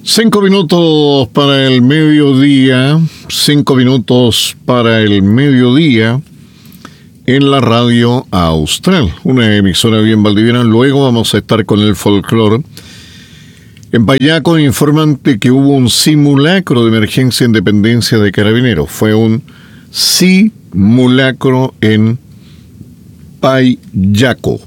5 minutos para el mediodía, 5 minutos para el mediodía en la radio Austral, una emisora bien valdiviana. Luego vamos a estar con el folclore. En Payaco informan que hubo un simulacro de emergencia en dependencia de Carabineros. Fue un simulacro en Payaco.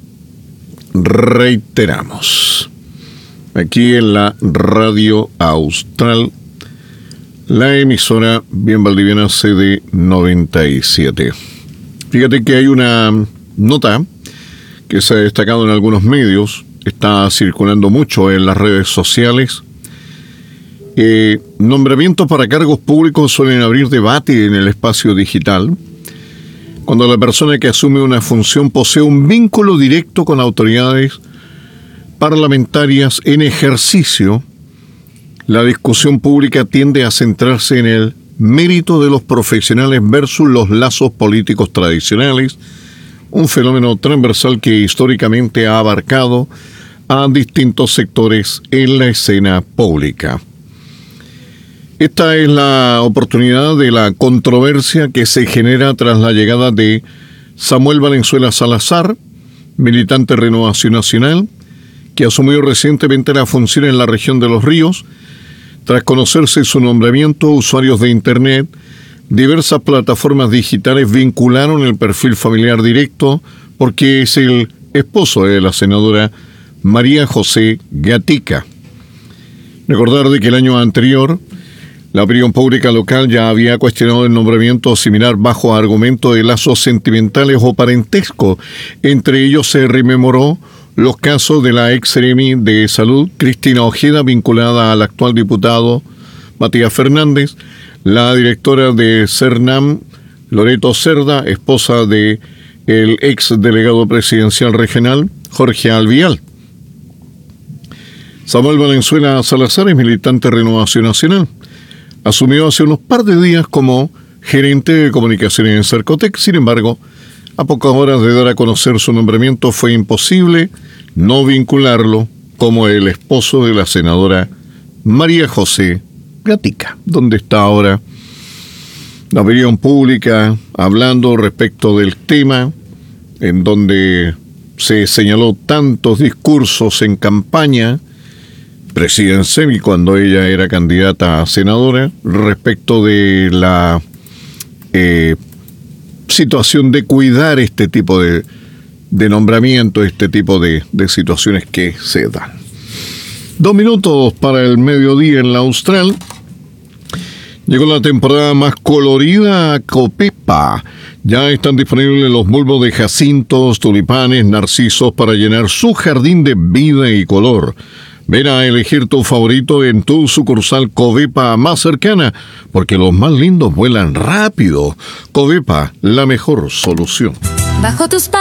Reiteramos. Aquí en la radio Austral, la emisora bien valdiviana CD 97. Fíjate que hay una nota que se ha destacado en algunos medios, está circulando mucho en las redes sociales. Nombramientos para cargos públicos suelen abrir debate en el espacio digital cuando la persona que asume una función posee un vínculo directo con autoridades parlamentarias en ejercicio. La discusión pública tiende a centrarse en el mérito de los profesionales versus los lazos políticos tradicionales, un fenómeno transversal que históricamente ha abarcado a distintos sectores en la escena pública. Esta es la oportunidad de la controversia que se genera tras la llegada de Samuel Valenzuela Salazar, militante de Renovación Nacional, que asumió recientemente la función en la región de Los Ríos. Tras conocerse su nombramiento, usuarios de Internet, diversas plataformas digitales vincularon el perfil familiar directo porque es el esposo de la senadora María José Gatica. Recordar de que el año anterior, la opinión pública local ya había cuestionado el nombramiento similar bajo argumento de lazos sentimentales o parentesco. Entre ellos se rememoró los casos de la ex seremi de Salud, Cristina Ojeda, vinculada al actual diputado Matías Fernández, la directora de CERNAM, Loreto Cerda, esposa de el ex delegado presidencial regional, Jorge Alvial. Samuel Valenzuela Salazar es militante de Renovación Nacional. Asumió hace unos par de días como gerente de comunicaciones en Cercotec. Sin embargo, a pocas horas de dar a conocer su nombramiento, fue imposible no vincularlo como el esposo de la senadora María José Gatica, donde está ahora la opinión pública hablando respecto del tema, en donde se señaló tantos discursos en campaña presidencial y cuando ella era candidata a senadora respecto de la situación de cuidar este tipo de nombramiento, este tipo de situaciones que se dan. 2 minutos para el mediodía en la Austral. Llegó la temporada más colorida a Copepa. Ya están disponibles los bulbos de jacintos, tulipanes, narcisos para llenar su jardín de vida y color. Ven a elegir tu favorito en tu sucursal Covepa más cercana, porque los más lindos vuelan rápido. Covepa, la mejor solución. Bajo tus